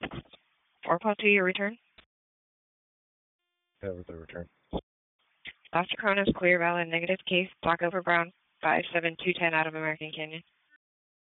4.2, your return. That was the return. Last Cronus, clear, valid, negative case, black over brown, 57210 out of American Canyon.